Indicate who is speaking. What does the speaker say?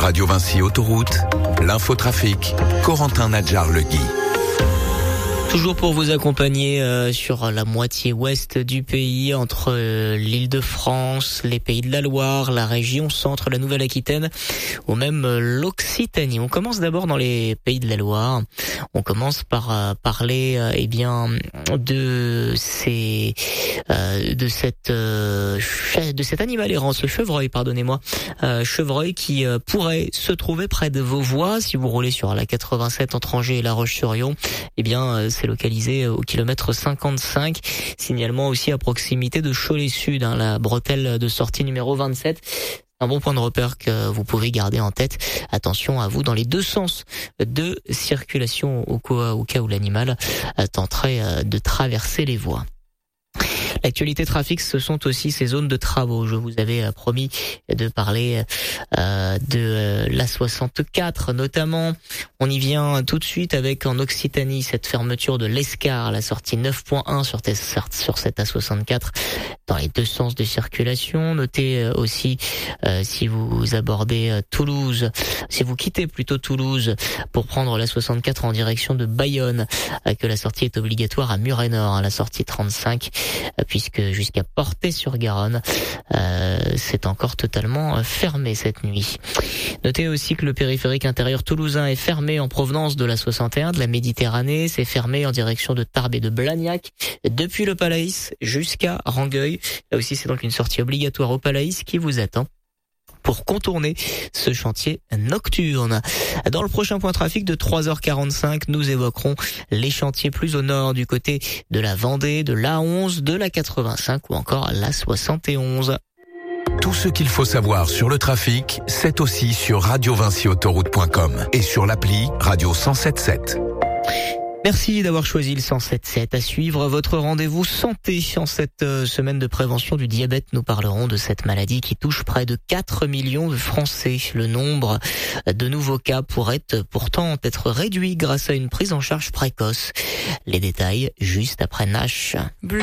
Speaker 1: Radio Vinci Autoroute, l'infotrafic, Corentin Nadjar-Legui.
Speaker 2: Toujours pour vous accompagner sur la moitié ouest du pays, entre l'Île-de-France, les Pays de la Loire, la région centre, la Nouvelle-Aquitaine ou même l'Occitanie. On commence d'abord dans les Pays de la Loire. On commence par parler de cet animal errant, ce chevreuil, chevreuil qui pourrait se trouver près de vos voies si vous roulez sur la 87 entre Angers et La Roche-sur-Yon. C'est localisé au kilomètre 55. Signalement aussi à proximité de Cholet-Sud, la bretelle de sortie numéro 27. Un bon point de repère que vous pouvez garder en tête. Attention à vous dans les deux sens de circulation au cas où l'animal tenterait de traverser les voies. L'actualité trafic, ce sont aussi ces zones de travaux. Je vous avais promis de parler de la 64 notamment. On y vient tout de suite avec en Occitanie cette fermeture de l'Escar, la sortie 9.1 sur cette A64 dans les deux sens de circulation. Notez aussi si vous abordez Toulouse, si vous quittez plutôt Toulouse pour prendre la 64 en direction de Bayonne, que la sortie est obligatoire à Muret-Nord, la sortie 35, puisque jusqu'à Portet-sur-Garonne, c'est encore totalement fermé cette nuit. Notez aussi que le périphérique intérieur toulousain est fermé en provenance de la 61, de la Méditerranée. C'est fermé en direction de Tarbes et de Blagnac, depuis le Palaïs jusqu'à Rangueil. Là aussi, c'est donc une sortie obligatoire au Palaïs qui vous attend pour contourner ce chantier nocturne. Dans le prochain point trafic de 3h45, nous évoquerons les chantiers plus au nord du côté de la Vendée, de l'A11, de la 85 ou encore la 71.
Speaker 1: Tout ce qu'il faut savoir sur le trafic, c'est aussi sur radiovinciautoroute.com et sur l'appli Radio 107.7.
Speaker 2: Merci d'avoir choisi le 107.7. À suivre votre rendez-vous santé. En cette semaine de prévention du diabète, nous parlerons de cette maladie qui touche près de 4 millions de Français. Le nombre de nouveaux cas pourrait pourtant être réduit grâce à une prise en charge précoce. Les détails juste après Nash.